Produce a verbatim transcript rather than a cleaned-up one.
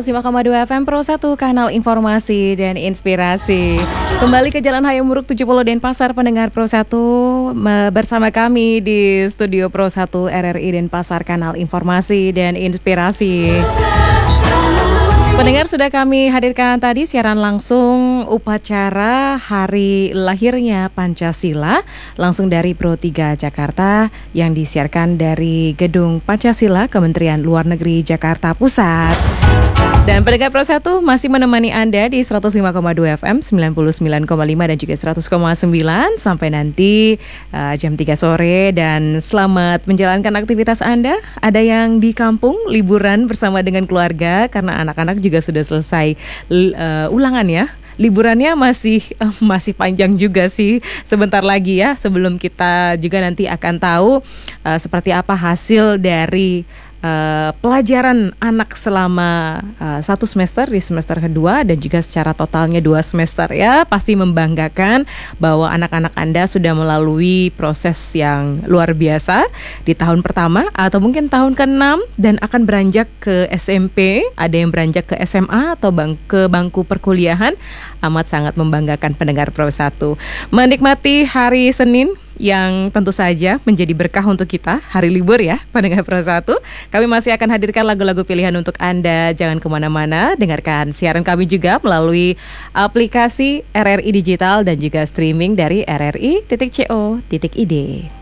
seratus lima koma dua F M Pro satu, kanal informasi dan inspirasi. Kembali ke Jalan Hayamuruk tujuh puluh Denpasar, pendengar Pro satu, bersama kami di studio Pro satu R R I Denpasar, kanal informasi dan inspirasi. Pendengar, sudah kami hadirkan tadi siaran langsung upacara hari lahirnya Pancasila langsung dari Pro tiga Jakarta yang disiarkan dari Gedung Pancasila Kementerian Luar Negeri Jakarta Pusat. Dan pendengar Pro satu masih menemani Anda di seratus lima koma dua F M, sembilan puluh sembilan koma lima dan juga seratus koma sembilan sampai nanti uh, jam tiga sore. Dan selamat menjalankan aktivitas Anda. Ada yang di kampung liburan bersama dengan keluarga karena anak-anak juga sudah selesai uh, ulangan ya. Liburannya masih uh, masih panjang juga sih, sebentar lagi ya, sebelum kita juga nanti akan tahu uh, seperti apa hasil dari Uh, pelajaran anak selama uh, satu semester di semester kedua dan juga secara totalnya dua semester ya. Pasti membanggakan bahwa anak-anak Anda sudah melalui proses yang luar biasa di tahun pertama atau mungkin tahun keenam dan akan beranjak ke S M P, ada yang beranjak ke S M A atau bang- ke bangku perkuliahan. Amat sangat membanggakan pendengar Pro satu. Menikmati hari Senin yang tentu saja menjadi berkah untuk kita, hari libur ya pendengar Pro satu. Kami masih akan hadirkan lagu-lagu pilihan untuk Anda. Jangan kemana-mana, dengarkan siaran kami juga melalui aplikasi R R I Digital dan juga streaming dari R R I titik co titik I D.